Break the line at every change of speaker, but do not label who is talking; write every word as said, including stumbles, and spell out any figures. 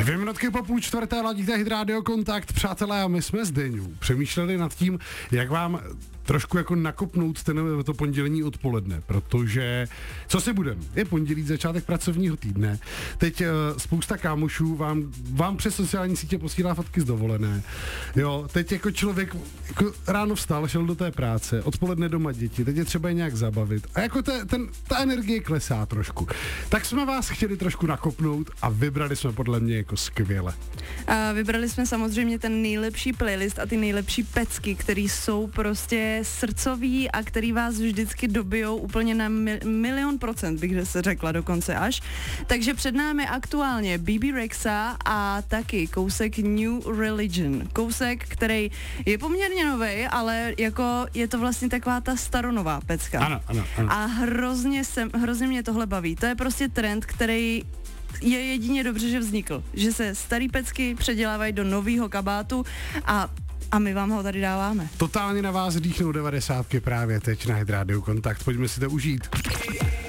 Dvě minutky po půl čtvrté ladíte Hit Radio Kontakt, přátelé, a my jsme s Deňou přemýšleli nad tím, jak vám trošku jako nakopnout ten, to pondělní odpoledne, protože co si budem, je pondělí, začátek pracovního týdne, teď uh, spousta kámošů vám, vám přes sociální sítě posílá fotky z dovolené, jo, teď jako člověk jako ráno vstal, šel do té práce, odpoledne doma děti, teď je třeba je nějak zabavit a jako te, ten, ta energie klesá trošku, tak jsme vás chtěli trošku nakopnout a vybrali jsme podle mě jako skvěle.
A vybrali jsme samozřejmě ten nejlepší playlist a ty nejlepší pecky, které jsou prostě srdcový a který vás vždycky dobijou úplně na mil- milion procent, bych se řekla dokonce až. Takže před námi aktuálně Bé Bé Rexha a taky kousek New Religion. Kousek, který je poměrně novej, ale jako je to vlastně taková ta staronová pecka.
Ano, ano, ano.
A hrozně, se, hrozně mě tohle baví. To je prostě trend, který je jedině dobře, že vznikl. Že se starý pecky předělávají do novýho kabátu a A my vám ho tady dáváme.
Totálně na vás dýchnou devadesátky právě teď na Hit Radio Kontakt. Pojďme si to užít.